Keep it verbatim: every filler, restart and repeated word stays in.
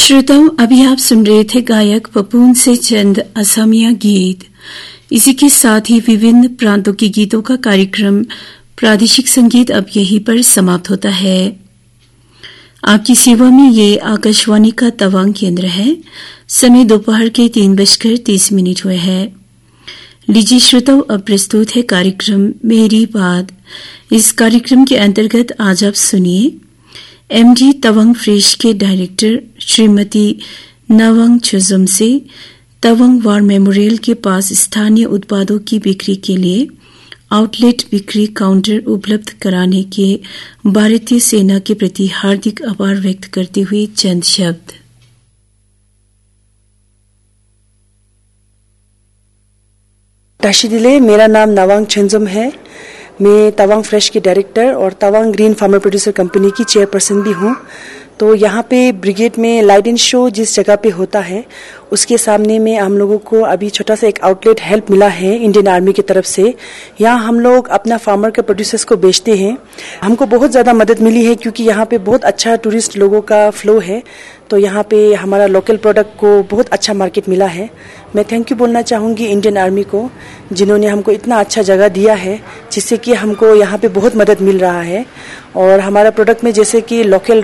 श्रोताओं, अभी आप सुन रहे थे गायक पपून से चंद असमिया गीत। इसी के साथ ही विभिन्न प्रांतों के गीतों का कार्यक्रम प्रादेशिक संगीत अब यहीं पर समाप्त होता है। आपकी सेवा में ये आकाशवाणी का तवांग केंद्र है। समय दोपहर के तीन बजकर तीस मिनट हुए हैं। लीजिए श्रोताओं, अब प्रस्तुत है कार्यक्रम मेरी बात। इस कार्यक्रम के अंतर्गत आज आप सुनिए एमडी तवांग फ्रेश के डायरेक्टर श्रीमती नवांग चुजुम से तवांग वार मेमोरियल के पास स्थानीय उत्पादों की बिक्री के लिए आउटलेट बिक्री काउंटर उपलब्ध कराने के भारतीय सेना के प्रति हार्दिक आभार व्यक्त करते हुए चंद शब्द। ताशिदिले, मेरा नाम नवांग चुजुम है। मैं तवांग फ्रेश की डायरेक्टर और Tawang green farmer producer company की चेयरपर्सन भी हूँ। तो यहाँ पे ब्रिगेड में लाइट एंड शो जिस जगह पे होता है उसके सामने में हम लोगों को अभी छोटा सा एक आउटलेट हेल्प मिला है इंडियन आर्मी की तरफ से। यहाँ हम लोग अपना फार्मर के प्रोड्यूसर्स को बेचते हैं। हमको बहुत ज़्यादा मदद मिली है क्योंकि यहाँ पे बहुत अच्छा टूरिस्ट लोगों का फ्लो है। तो यहाँ पे हमारा लोकल प्रोडक्ट को बहुत अच्छा मार्केट मिला है। मैं थैंक यू बोलना चाहूँगी इंडियन आर्मी को, जिन्होंने हमको इतना अच्छा जगह दिया है जिससे कि हमको यहाँ पे बहुत मदद मिल रहा है। और हमारा प्रोडक्ट में जैसे कि लोकल